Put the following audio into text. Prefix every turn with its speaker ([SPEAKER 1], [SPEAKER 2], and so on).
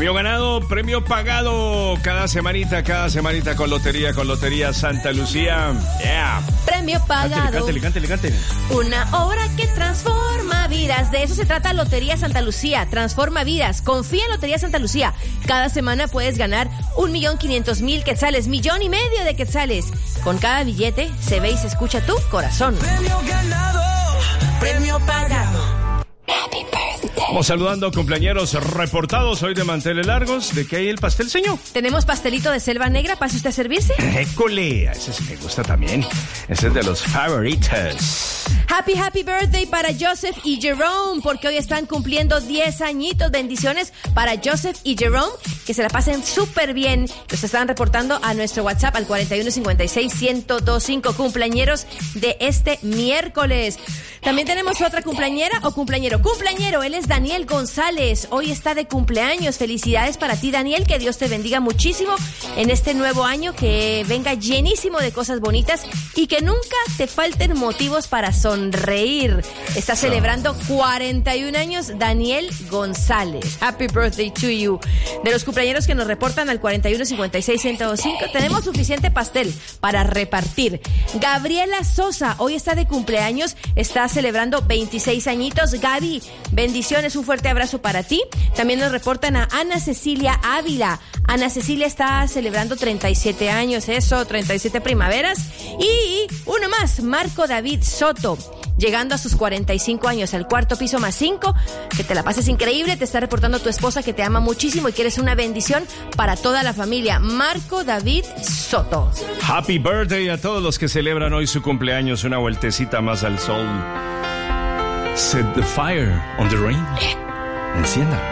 [SPEAKER 1] Premio ganado, premio pagado. Cada semanita con Lotería Santa Lucía. Yeah.
[SPEAKER 2] Premio pagado.
[SPEAKER 1] Cántele.
[SPEAKER 2] Una obra que transforma vidas. De eso se trata Lotería Santa Lucía. Transforma vidas. Confía en Lotería Santa Lucía. Cada semana puedes ganar 1.500.000 quetzales, 1,5 millones de quetzales. Con cada billete se ve y se escucha tu corazón.
[SPEAKER 3] Premio ganado, premio pagado.
[SPEAKER 2] Happy birthday.
[SPEAKER 1] Vamos saludando a cumpleañeros reportados hoy de manteles largos. ¿De qué hay el pastel, señor?
[SPEAKER 2] Tenemos pastelito de selva negra. ¿Pase usted a servirse?
[SPEAKER 1] École, ese sí me gusta también. Ese es de los favoritos.
[SPEAKER 2] Happy birthday para Joseph y Jerome, porque hoy están cumpliendo 10 añitos. Bendiciones para Joseph y Jerome, que se la pasen súper bien. Los están reportando a nuestro WhatsApp al 4156-1025, cumpleañeros de este miércoles. También tenemos otra cumpleañera o cumpleañero. Cumpleañero, él es Daniel González. Hoy está de cumpleaños. Felicidades para ti, Daniel. Que Dios te bendiga muchísimo en este nuevo año. Que venga llenísimo de cosas bonitas y que nunca te falten motivos para sonreír. Está celebrando 41 años Daniel González. Happy birthday to you. De los cumpleañeros que nos reportan al 4156-1025, tenemos suficiente pastel para repartir. Gabriela Sosa, hoy está de cumpleaños. Está celebrando 26 añitos. Gaby, bendiciones, un fuerte abrazo para ti. También nos reportan a Ana Cecilia Ávila. Ana Cecilia está celebrando 37 años, 37 primaveras. Y uno más, Marco David Soto, llegando a sus 45 años, al cuarto piso más 5. Que te la pases increíble. Te está reportando tu esposa que te ama muchísimo y quieres una bendición para toda la familia. Marco David Soto.
[SPEAKER 1] Happy birthday a todos los que celebran hoy su cumpleaños. Una vueltecita más al sol. Set the fire on the rain. Encienda.